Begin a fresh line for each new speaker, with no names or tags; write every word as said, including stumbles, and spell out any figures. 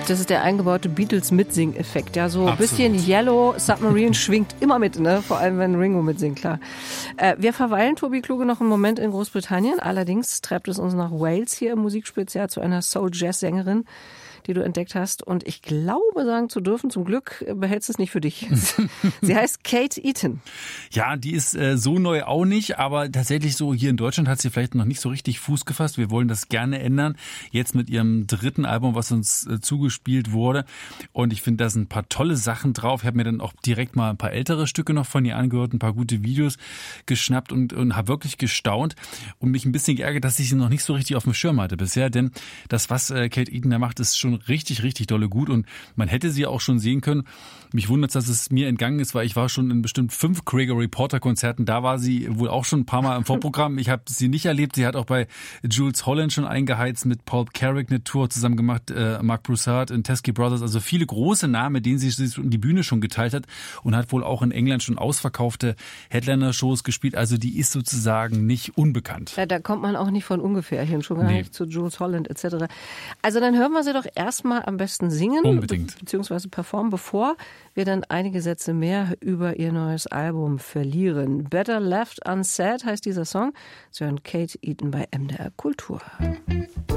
Das ist der eingebaute Beatles-Mitsing-Effekt. Ja, so ein
Absolut.
bisschen Yellow Submarine schwingt immer mit, ne? Vor allem, wenn Ringo mitsingt, klar. Äh, wir verweilen, Tobi Kluge, noch einen Moment in Großbritannien. Allerdings treibt es uns nach Wales hier im Musikspezial zu einer Soul-Jazz-Sängerin, die du entdeckt hast. Und ich glaube, sagen zu dürfen, zum Glück behältst es nicht für dich. Sie heißt Kate Eaton.
Ja, die ist äh, so neu auch nicht, aber tatsächlich so hier in Deutschland hat sie vielleicht noch nicht so richtig Fuß gefasst. Wir wollen das gerne ändern. Jetzt mit ihrem dritten Album, was uns äh, zugespielt wurde. Und ich finde, da sind ein paar tolle Sachen drauf. Ich habe mir dann auch direkt mal ein paar ältere Stücke noch von ihr angehört, ein paar gute Videos geschnappt und, und habe wirklich gestaunt und mich ein bisschen geärgert, dass ich sie noch nicht so richtig auf dem Schirm hatte bisher. Denn das, was äh, Kate Eaton da macht, ist schon richtig, richtig dolle gut und man hätte sie auch schon sehen können. Mich wundert es, dass es mir entgangen ist, weil ich war schon in bestimmt fünf Gregory Porter Konzerten. Da war sie wohl auch schon ein paar Mal im Vorprogramm. Ich habe sie nicht erlebt. Sie hat auch bei Jules Holland schon eingeheizt, mit Paul Carrick eine Tour zusammen gemacht, äh, Mark Broussard und Teskey Brothers. Also viele große Namen, mit denen sie sich die Bühne schon geteilt hat und hat wohl auch in England schon ausverkaufte Headliner-Shows gespielt. Also die ist sozusagen nicht unbekannt.
Ja, da kommt man auch nicht von ungefähr hin, schon gar
Nee.
nicht zu Jules Holland et cetera. Also dann hören wir sie doch erstmal am besten singen,
Unbedingt.
beziehungsweise performen, bevor wir dann einige Sätze mehr über ihr neues Album verlieren. Better Left Unsaid heißt dieser Song. Sie hören Kate Eaton bei M D R Kultur.